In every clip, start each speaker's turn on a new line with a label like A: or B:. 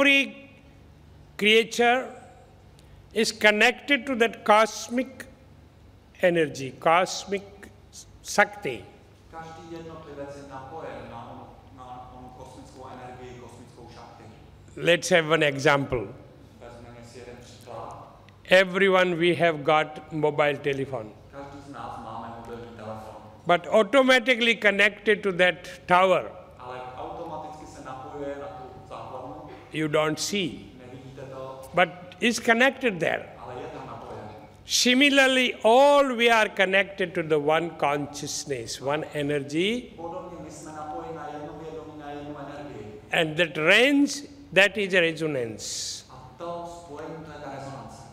A: every creature is connected to that cosmic energy, cosmic Shakti.
B: Každý jednotlivec je napojen na onu kosmickou energii, kosmickou šakti.
A: Let's have one example.
B: Vezmeme si jeden příklad.
A: Everyone we have got mobile telephone.
B: Každý z nás máme mobilní telefon.
A: But automatically connected to that tower.
B: Ale automaticky se napojuje na tu základnu.
A: You don't see.
B: Nevidíte to.
A: But is connected there.
B: Ale je tam napojen.
A: Similarly, all we are connected to the one consciousness, one energy.
B: Podobně my jsme napojeni na jedno vědomí, na jednu energii.
A: And that range, that is a resonance.
B: A to spojení, to je ta rezonance.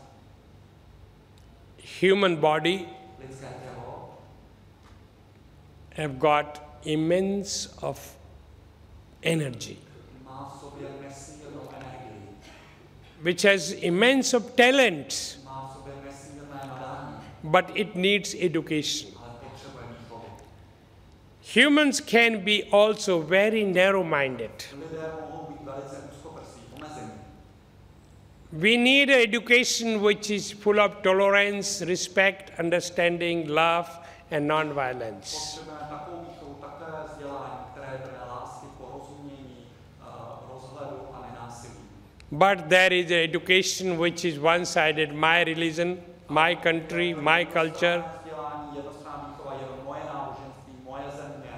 A: Human body
B: Lidské tělo
A: have got immense of energy,
B: má v sobě nesmírnou energii.
A: which has immense of talent,
B: Má v sobě nesmírné nadání,
A: but it needs education.
B: ale potřebuje výchovu.
A: Humans can be also very narrow-minded.
B: Lidé mohou být velice úzkoprsí, omezení.
A: We need an education which is full of tolerance, respect, understanding, love, and non-violence.
B: Potřebujeme takovou výchovu, takové vzdělání, které je plné lásky, porozumění, rozhledu a nenásilí.
A: But there is an education which is one-sided, my religion, my country, my culture.
B: Vzdělání, jednostranná výchova, jenom moje náboženství, moje země.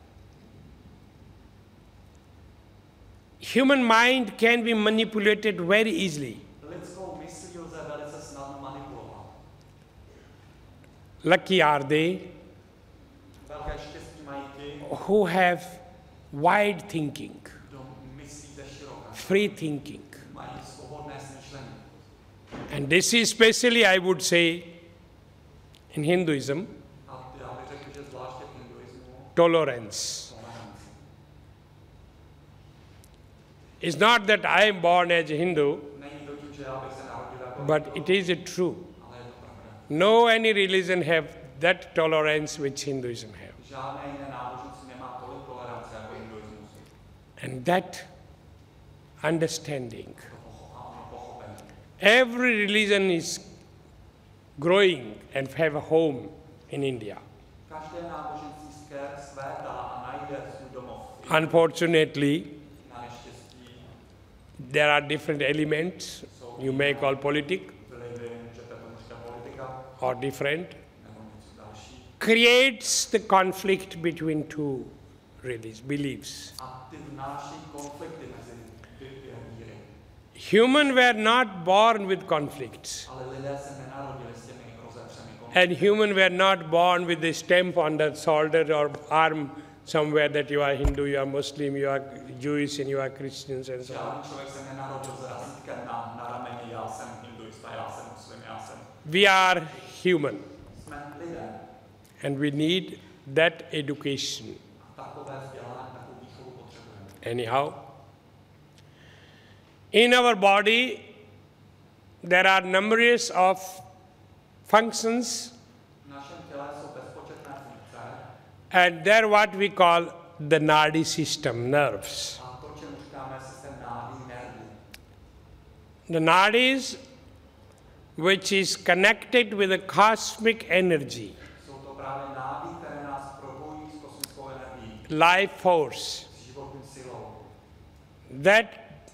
A: Human mind can be manipulated very easily.
B: Lidskou myslí lze velice snadno manipulovat.
A: Lucky are they
B: Velké štěstí mají ti,
A: who have wide thinking,
B: kdo myslí ze široka,
A: free thinking.
B: mají svobodné smýšlení.
A: And this is especially, I would say, in Hinduism,
B: A já bych řekl, že zvláště v hinduismu
A: tolerance.
B: tolerance.
A: It's not that I am born as a Hindu,
B: Není to tím, že já bych se narodil jako
A: but
B: Hindu,
A: it is a true.
B: ale je to pravda.
A: No any religion have that tolerance which Hinduism have.
B: Žádné jiné náboženství nemá tolik tolerance jako hinduismus.
A: And that understanding.
B: A ono pochopení.
A: Every religion is growing and have a home in India.
B: Každé náboženství svétá a najde svůj domov.
A: Unfortunately,
B: Na neštěstí
A: there are different elements you may call politic
B: vlivy, můžete tomu říkat politika,
A: or different,
B: nebo něco další.
A: creates the conflict between two beliefs.
B: A ty vnáší konflikty mezi dvěma víry.
A: Humans were not born with conflicts,
B: Ale lidé se nenarodili s těmi rozepřemi
A: and
B: konflikty.
A: humans were not born with a stamp on the shoulder or arm somewhere that you are Hindu, you are Muslim, you are Jewish, and you are Christians, and so on.
B: Žádný člověk se nenarodil s razítkem na rameni, já jsem hinduista, já jsem muslim, já jsem.
A: We are human,
B: Jsme lidé.
A: and we need that education.
B: A takové vzdělání, takovou výchovu potřebujeme.
A: Anyhow, in our body, there are numerous of functions,
B: V našem těle jsou bezpočetné funkce
A: and they're what we call the nadi system, nerves.
B: a to, čemu říkáme systém nádí, nervů.
A: The nadis, which is connected with the cosmic energy,
B: Jsou to právě nádí, které nás propojují s kosmickou energií,
A: life force,
B: s životní silou.
A: that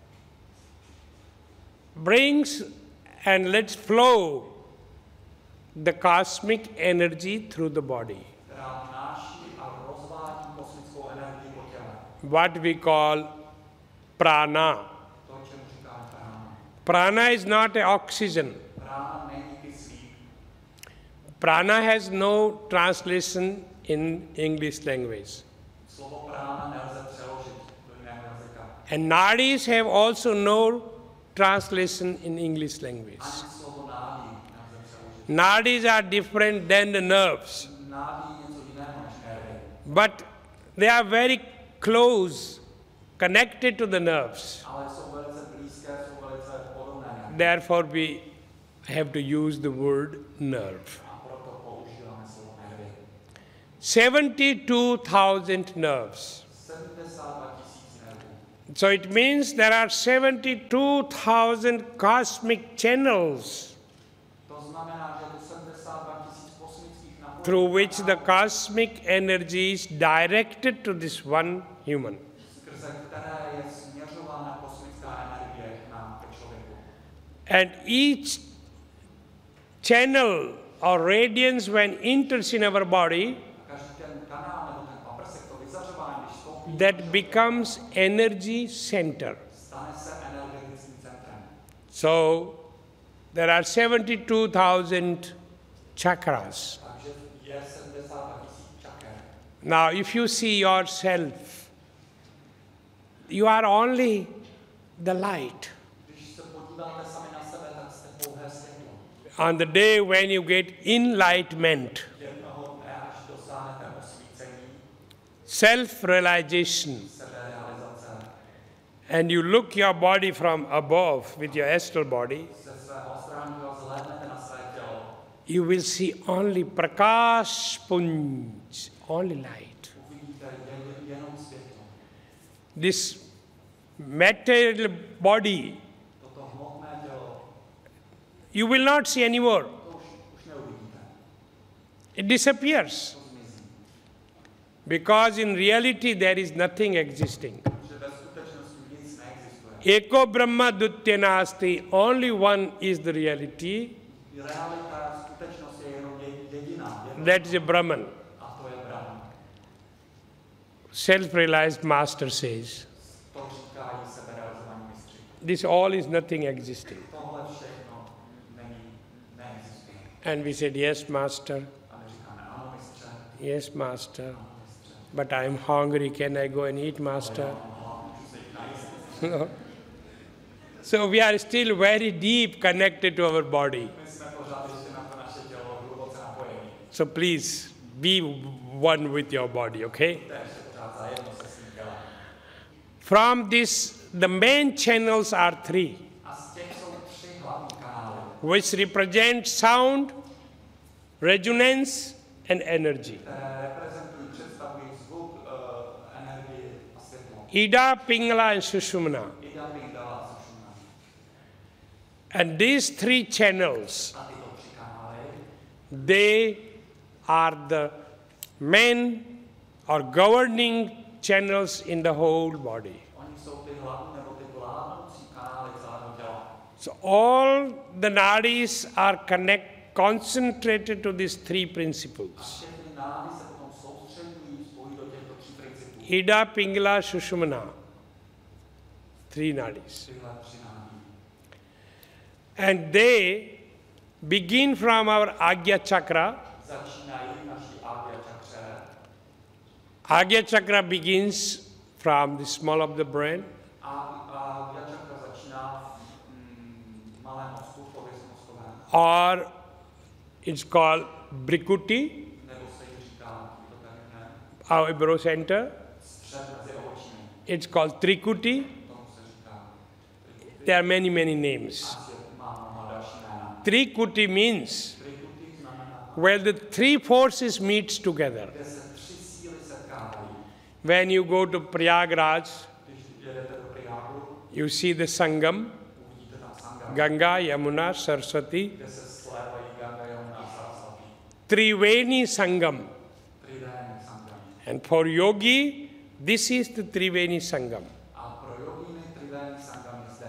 A: brings and lets flow the cosmic energy through the body,
B: Která vnáší a rozvádí kosmickou energii po těle.
A: what we call prana.
B: To, čemu říkáme prána.
A: Prana is not a oxygen.
B: Prána není kyslík.
A: Prana has no translation in English language.
B: Slovo prána nelze přeložit do jiného jazyka.
A: And nadis have also no translation in English language.
B: Ani slovo nádí nelze přeložit.
A: Nadis are different than the nerves,
B: Nádí je něco jiného než nervy.
A: but they are very close, connected to the nerves.
B: Ale jsou velice blízké, jsou velice podobné.
A: Therefore, we have to use the word nerve.
B: A proto používáme slovo nervy.
A: 72,000 nerves.
B: 72 000 nervů.
A: So it means there are 72,000 cosmic channels
B: To znamená, že je tu 72 000 kosmických napojení,
A: through which the cosmic energy is directed to this one human.
B: skrze které je směřována kosmická energie ke člověku.
A: And each channel or radiance when enters in our body,
B: Každý ten kanál nebo ten paprsek, to vyzařování, když vstoupí,
A: that becomes energy center.
B: stane se energetickým centrem.
A: So there are 72,000 chakras.
B: Takže je 72 000 čaker.
A: Now if you see yourself, you are only the light.
B: Když se podíváte sami na sebe, tak jste pouhé světlo.
A: On the day when you get enlightenment,
B: Jednoho dne, až dosáhnete osvícení,
A: self-realization,
B: seberealizace,
A: and you look your body from above with your astral body,
B: ze svého astrálního zhlédnete na své tělo,
A: you will see only prakash punj, only light.
B: uvidíte jenom světlo.
A: This material body,
B: Toto hmotné tělo,
A: you will not see anymore.
B: to už neuvidíte.
A: It disappears.
B: To zmizí.
A: Because in reality there is nothing existing.
B: Že ve skutečnosti nic neexistuje.
A: Eko Brahma Dutya Nasti, only one is the reality,
B: Realita, skutečnost je jenom jediná.
A: that is a Brahman.
B: A to je Brahman.
A: Self-realized master says,
B: To říkají seberealizovaní mistři.
A: this all is nothing existing.
B: Tohle všechno neexistuje.
A: And we said, yes, master,
B: A my říkáme, ano, mistře,
A: yes, master,
B: ano, mistře.
A: but I am hungry, can I go and eat, master?
B: Můžu se jít najíst.
A: No. So we are still very deep connected to our body.
B: My jsme pořád ještě na to naše tělo hluboce napojení.
A: So please, be one with your body, okay?
B: To je ještě pořád zajedno se svým tělem.
A: From this, the main channels are three,
B: A z těch jsou 3 hlavní kanály,
A: which represent sound, resonance, and energy.
B: které reprezentují, představují zvuk, energii a světlo.
A: Ida, Pingala, and Sushumna.
B: Ida, Pingala a Sushumna.
A: And these three channels,
B: A tyto 3 kanály,
A: they are the main or governing channels in the whole body.
B: oni jsou ty hlavní nebo ty vládnoucí kanály celého těla.
A: So all the nadis are concentrated to these three
B: A
A: principles.
B: všechny nády se potom soustředují, spojí do těchto 3 principů.
A: Ida, Pingala, Sushumna. Three nadis.
B: Tyhle 3 nády.
A: And they begin from our Agya chakra.
B: Začínají naší Agya čakře.
A: Agya chakra begins from the small of the brain,
B: A Agya čakra začíná v malém mozku, v pověsti mozkovém.
A: or it's called Brikuti,
B: Nebo se jí říká to termínem
A: our eyebrow center.
B: střed mezi obočími.
A: It's called Trikuti.
B: Tomu se říká.
A: There are many, many names.
B: Asi má mnoha další jména.
A: Trikuti means
B: Trikuti znamená,
A: where the three forces meets together.
B: kde se 3 síly setkávají.
A: When you go to Prayagraj,
B: Když jedete do Prayagu,
A: you see the Sangam,
B: uvidíte tam Sangam,
A: Ganga, Yamuna, Saraswati,
B: kde se slévají Ganga, Yamuna a Saraswati.
A: Triveni Sangam.
B: Trivény Sangam.
A: And for yogi, this is the Triveni Sangam.
B: A pro jogíny Trivény Sangam je zde.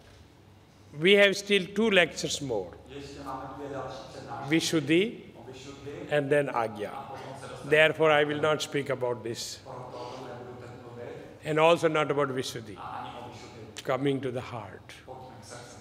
A: We have still 2 lectures more,
B: Ještě máme 2 další přednášky
A: Vishuddhi
B: o Vyšuddhi
A: and then
B: a
A: Agya.
B: potom se dostaneme
A: Therefore, I will not speak about this,
B: proto o tom nebudu teď mluvit
A: and also not about Vishuddhi,
B: a ani o Vyšuddhi.
A: coming to the heart.
B: Pojďme k srdci.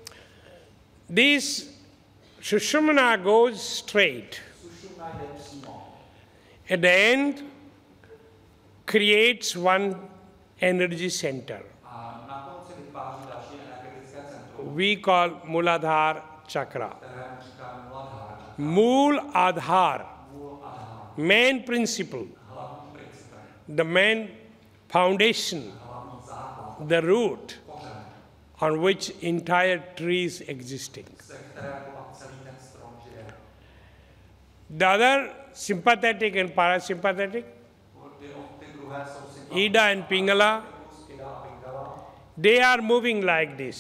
A: This Sushumna goes straight.
B: Sušumna jde přímo.
A: At the end, creates one energy center.
B: A na konci vytváří další energetické centrum,
A: We call Muladhara chakra.
B: které říká Muladhara.
A: Mool Adhar,
B: Muladhara.
A: main principle,
B: Hlavní principem,
A: the main foundation,
B: hlavní základ,
A: the root
B: kořen,
A: on which entire tree is existing.
B: ze kterého pak celý ten strom žije.
A: The other sympathetic and parasympathetic,
B: Ty druhé jsou
A: Ida and Pingala,
B: Ida a Pingala,
A: They are moving like this.